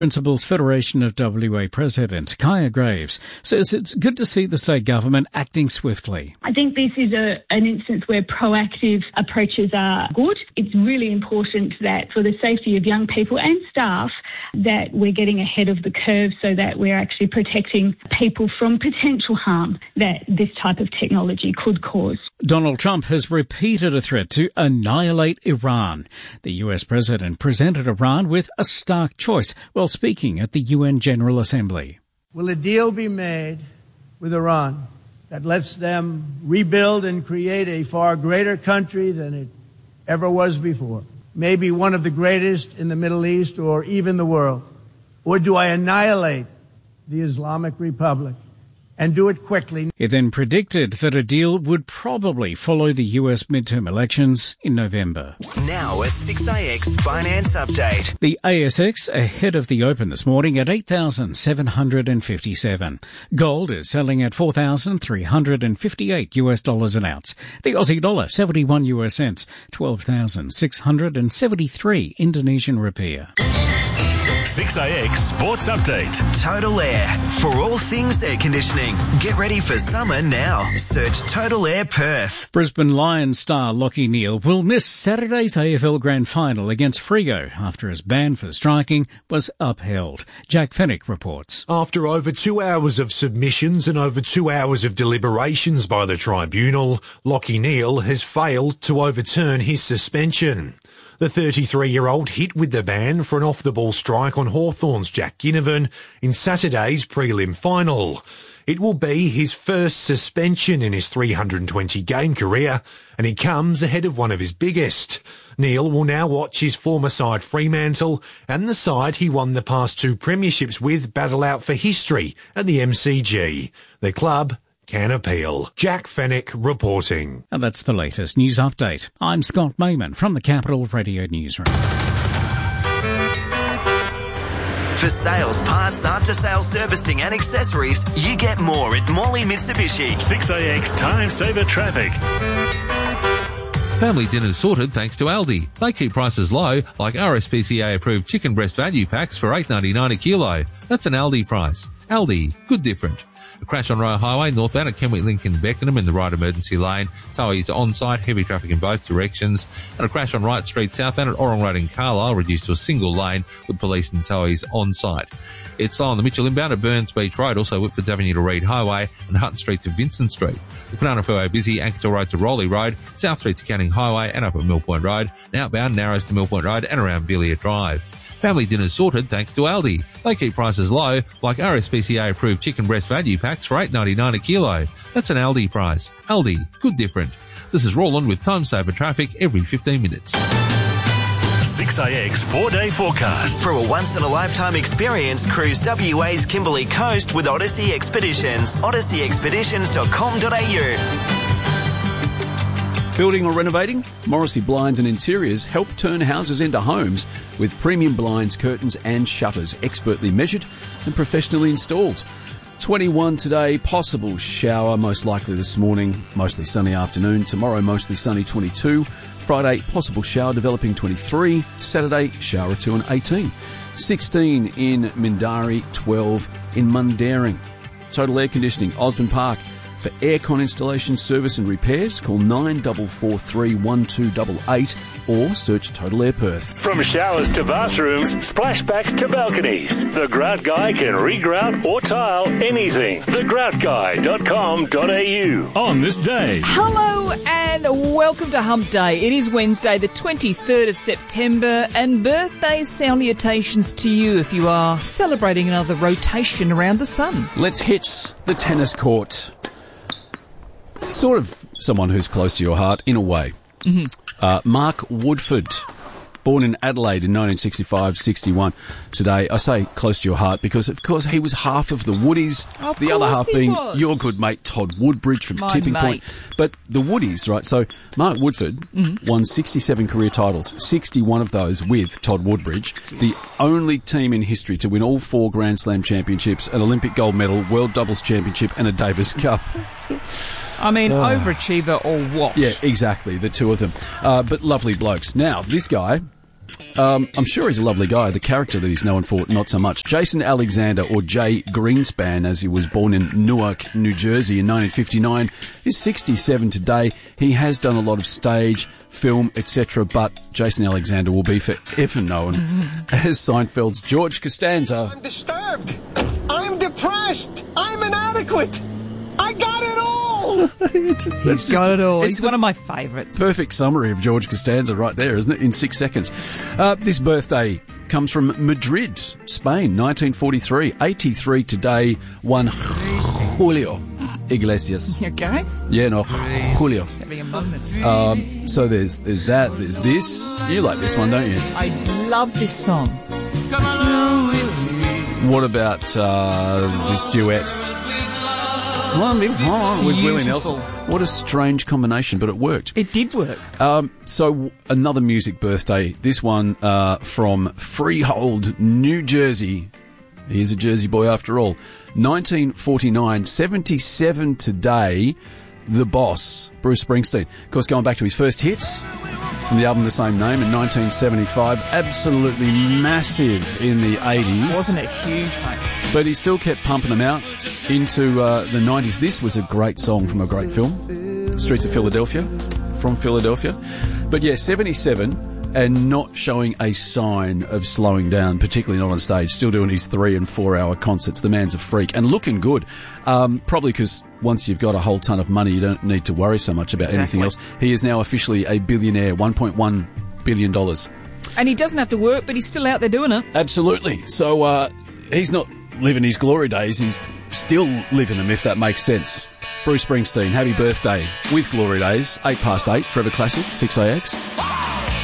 Principals Federation of WA President Kaya Graves says it's good to see the state government acting swiftly. I think this is an instance where proactive approaches are good. It's really important that for the safety of young people and staff that we're getting ahead of the curve so that we're actually protecting people from potential harm that this type of technology could cause. Donald Trump has repeated a threat to annihilate Iran. The US president presented Iran with a stark choice while speaking at the UN General Assembly. Will a deal be made with Iran that lets them rebuild and create a far greater country than it ever was before? Maybe one of the greatest in the Middle East or even the world? Or do I annihilate the Islamic Republic and do it quickly? He then predicted that a deal would probably follow the US midterm elections in November. Now a 6AX Finance Update. The ASX ahead of the open this morning at 8,757. Gold is selling at $4,358 an ounce. The Aussie dollar 71 US cents, 12,673 Indonesian rupiah. 6AX Sports Update. Total Air. For all things air conditioning. Get ready for summer now. Search Total Air Perth. Brisbane Lions star Lachie Neale will miss Saturday's AFL Grand Final against Freo after his ban for striking was upheld. Jack Fennick reports. After over 2 hours of submissions and over 2 hours of deliberations by the tribunal, Lachie Neale has failed to overturn his suspension. The 33-year-old hit with the ban for an off-the-ball strike on Hawthorn's Jack Ginnivan in Saturday's prelim final. It will be his first suspension in his 320-game career, and it comes ahead of one of his biggest. Neale will now watch his former side Fremantle and the side he won the past two premierships with battle out for history at the MCG. The club can appeal. Jack Fennick reporting. And that's the latest news update. I'm Scott Mayman from the Capital Radio Newsroom. For sales, parts, after-sales servicing and accessories, you get more at Morley Mitsubishi. 6AX Time Saver Traffic. Family dinners sorted thanks to Aldi. They keep prices low, like RSPCA-approved chicken breast value packs for $8.99 a kilo. That's an Aldi price. Aldi, good different. A crash on Royal Highway northbound at Kenwick Lincoln Beckenham in the right emergency lane. Towie is on site, heavy traffic in both directions. And a crash on Wright Street southbound at Orong Road in Carlisle, reduced to a single lane with police and towies on site. It's slow on the Mitchell inbound at Burns Beach Road, also Whitfords Avenue to Reed Highway and Hutton Street to Vincent Street. The Banana Freeway busy, Ankstor Road to Rowley Road, South Street to Canning Highway and up at Mill Point Road, and outbound Narrows to Mill Point Road and around Villiers Drive. Family dinners sorted thanks to Aldi. They keep prices low, like RSPCA-approved chicken breast value packs for $8.99 a kilo. That's an Aldi price. Aldi, good different. This is Roland with Time Saver Traffic every 15 minutes. 6AX 4-day forecast. For a once-in-a-lifetime experience, cruise WA's Kimberley Coast with Odyssey Expeditions. odysseyexpeditions.com.au. Building or renovating? Morrissey Blinds and Interiors help turn houses into homes with premium blinds, curtains and shutters, expertly measured and professionally installed. 21 today, possible shower, most likely this morning, mostly sunny afternoon. Tomorrow, mostly sunny, 22. Friday, possible shower, developing 23. Saturday, shower 2 and 18. 16 in Mindari, 12 in Mundaring. Total Air Conditioning, Osborne Park. For aircon installation, service and repairs, call 9443 1288 or search Total Air Perth. From showers to bathrooms, splashbacks to balconies, the Grout Guy can regrout or tile anything. thegroutguy.com.au. On this day. Hello and welcome to Hump Day. It is Wednesday, the 23rd of September, and birthday salutations to you if you are celebrating another rotation around the sun. Let's hit the tennis court. Sort of someone who's close to your heart, in a way. Mm-hmm. Mark Woodford, born in Adelaide in 1965-61. Today, I say close to your heart because, of course, he was half of the Woodies. The other half being your good mate Todd Woodbridge from Tipping Point. But the Woodies, right? So Mark Woodford won 67 career titles, 61 of those with Todd Woodbridge. The only team in history to win all 4 Grand Slam championships, an Olympic gold medal, World Doubles Championship and a Davis Cup. I mean, overachiever or what? Yeah, exactly, the two of them. But lovely blokes. Now, this guy I'm sure he's a lovely guy. The character that he's known for, not so much. Jason Alexander, or Jay Greenspan, as he was born in Newark, New Jersey in 1959, is 67 today. He has done a lot of stage, film, etc., but Jason Alexander will be forever known as Seinfeld's George Costanza. I'm disturbed. I'm depressed. I'm inadequate. I got it all. He's got it all. He's one of my favourites. Perfect summary of George Costanza right there, isn't it? In 6 seconds. This birthday comes from Madrid, Spain, 1943. 83 today, one Julio Iglesias. You okay? Yeah, no, Julio. Having a moment. So there's that, there's this. You like this one, don't you? I love this song. What about this duet? With Willie Nelson. What a strange combination, but it worked. It did work. So another music birthday. This one from Freehold, New Jersey. He is a Jersey boy after all. 1949, 77 today. The Boss, Bruce Springsteen. Of course, going back to his first hits from the album the same name in 1975. Absolutely massive in the 80s. Wasn't it huge, mate? But he still kept pumping them out into the 90s. This was a great song from a great film, Streets of Philadelphia, from Philadelphia. But yeah, 77 and not showing a sign of slowing down, particularly not on stage. Still doing his 3 and 4 hour concerts. The man's a freak and looking good. Probably because once you've got a whole ton of money, you don't need to worry so much about anything else. He is now officially a billionaire, $1.1 billion. And he doesn't have to work, but he's still out there doing it. Absolutely. So he's not living his glory days, he's still living them, if that makes sense. Bruce Springsteen, happy birthday with glory days. 8 past 8, Forever Classic, 6AX.